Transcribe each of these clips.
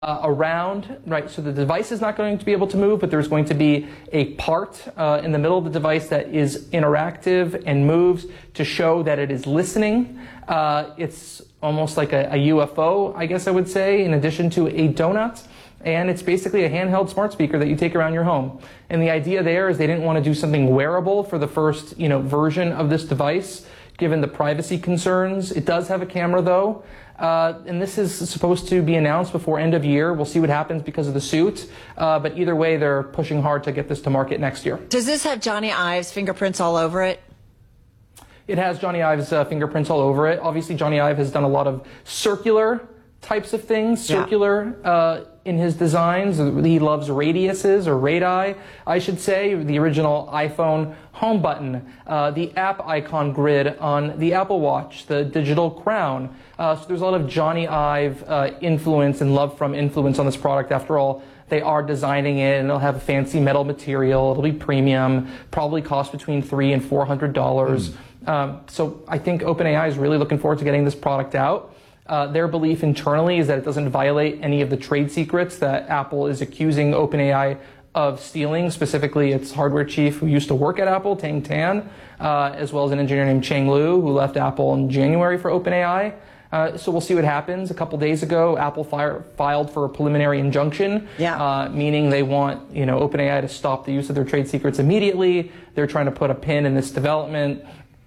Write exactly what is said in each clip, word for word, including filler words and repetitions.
Uh, around, right, so the device is not going to be able to move, but there's going to be a part uh, in the middle of the device that is interactive and moves to show that it is listening. Uh, it's almost like a, a U F O, I guess I would say, in addition to a donut. And it's basically a handheld smart speaker that you take around your home. And the idea there is they didn't want to do something wearable for the first, you know, version of this device, given the privacy concerns. It does have a camera, though. Uh, and this is supposed to be announced before end of year. We'll see what happens because of the suit. Uh, but either way, they're pushing hard to get this to market next year. Does this have Johnny Ive's fingerprints all over it? It has Johnny Ive's uh, fingerprints all over it. Obviously, Johnny Ive has done a lot of circular types of things, circular yeah. uh, in his designs. He loves radiuses, or radii, I should say. The original iPhone home button, uh, the app icon grid on the Apple Watch, the digital crown. Uh, so there's a lot of Johnny Ive uh, influence and love from influence on this product. After all, they are designing it, and it'll have a fancy metal material. It'll be premium, probably cost between three and four hundred dollars. Mm. Um, so I think OpenAI is really looking forward to getting this product out. Uh, their belief internally is that it doesn't violate any of the trade secrets that Apple is accusing OpenAI of stealing, specifically its hardware chief who used to work at Apple, Tang Tan, uh, as well as an engineer named Cheng Lu, who left Apple in January for OpenAI. Uh, so we'll see what happens. A couple days ago, Apple fire, filed for a preliminary injunction, yeah. uh, meaning they want, you know, OpenAI to stop the use of their trade secrets immediately. They're trying to put a pin in this development.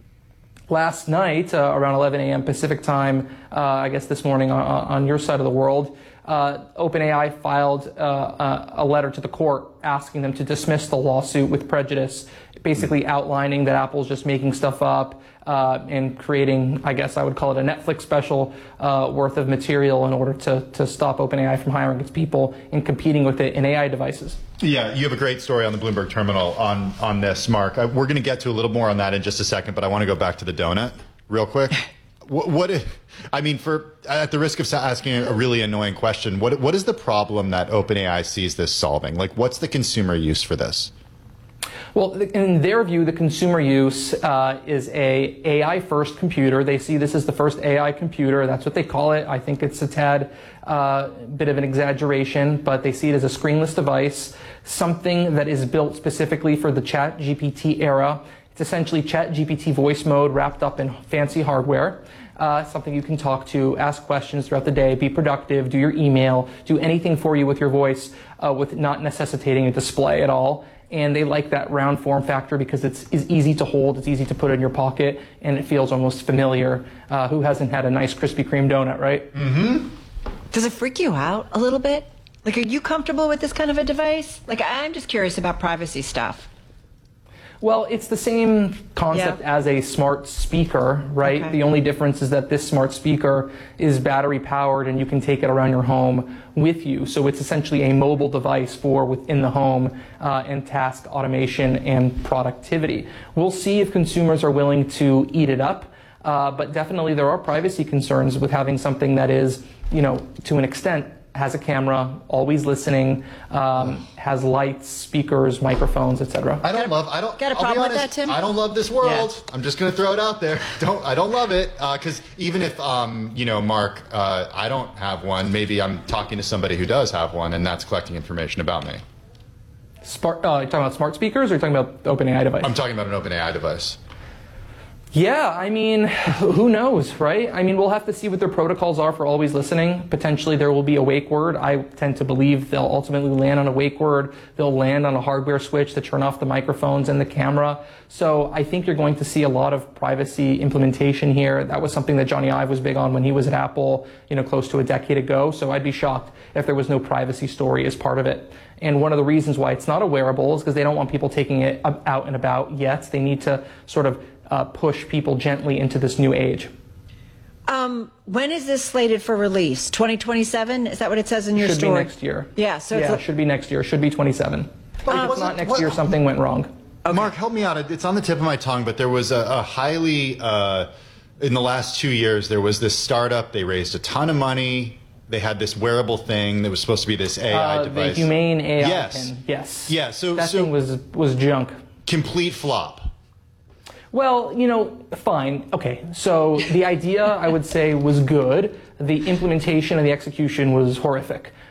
Last night, uh, around eleven a m Pacific time, uh, I guess this morning on, on your side of the world, uh, OpenAI filed uh, uh, a letter to the court asking them to dismiss the lawsuit with prejudice, basically outlining that Apple's just making stuff up uh, and creating, I guess I would call it a Netflix special uh, worth of material in order to, to stop OpenAI from hiring its people and competing with it in A I devices. Yeah, you have a great story on the Bloomberg Terminal on, on this, Mark. I, we're going to get to a little more on that in just a second, but I want to go back to the donut real quick. What, what if, I mean, for at the risk of asking a really annoying question, what what is the problem that OpenAI sees this solving? Like, what's the consumer use for this? Well, in their view, the consumer use uh, is a AI-first computer. They see this as the first A I computer. That's what they call it. I think it's a tad uh, bit of an exaggeration, but they see it as a screenless device, something that is built specifically for the Chat G P T era. It's essentially Chat G P T voice mode wrapped up in fancy hardware. Uh, something you can talk to, ask questions throughout the day, be productive, do your email, do anything for you with your voice uh, with not necessitating a display at all. And they like that round form factor because it's, it's easy to hold, it's easy to put in your pocket, and it feels almost familiar. Uh, who hasn't had a nice Krispy Kreme donut, right? Mm-hmm. Does it freak you out a little bit? Like, are you comfortable with this kind of a device? Like, I'm just curious about privacy stuff. Well, it's the same concept yeah. as a smart speaker, right? Okay. The only difference is that this smart speaker is battery powered and you can take it around your home with you. So it's essentially a mobile device for within the home uh, and task automation and productivity. We'll see if consumers are willing to eat it up, uh, but definitely there are privacy concerns with having something that is, you know, to an extent, has a camera, always listening, um, has lights, speakers, microphones, et cetera. I don't love. I don't. Got a I'll problem be with honest, that, Tim? I don't love this world. Yeah. I'm just going to throw it out there. Don't. I don't love it because uh, even if um, you know, Mark, uh, I don't have one. Maybe I'm talking to somebody who does have one, and that's collecting information about me. Smart, uh, you're talking about smart speakers, or you're talking about the OpenAI device? I'm talking about an OpenAI device. Yeah, I mean, who knows, right? I mean, we'll have to see what their protocols are for always listening. Potentially there will be a wake word. I tend to believe they'll ultimately land on a wake word. They'll land on a hardware switch to turn off the microphones and the camera. So I think you're going to see a lot of privacy implementation here. That was something that Johnny Ive was big on when he was at Apple, you know, close to a decade ago. So I'd be shocked if there was no privacy story as part of it. And one of the reasons why it's not a wearable is because they don't want people taking it out and about yet. They need to sort of Uh, push people gently into this new age. Um, when is this slated for release? twenty twenty-seven? Is that what it says in your should story? Should be next year. Yeah, so yeah, it's it should be next year. Should be twenty-seven. But if it's not next what, year, something went wrong. Okay. Mark, help me out. It's on the tip of my tongue, but there was a, a highly, uh, in the last two years, there was this startup. They raised a ton of money. They had this wearable thing that was supposed to be this A I uh, device. The humane A I yes. pin. Yes. Yeah. So that so thing was was junk. Complete flop. Well, you know, fine. Okay. So the idea, I would say, was good. The implementation and the execution was horrific.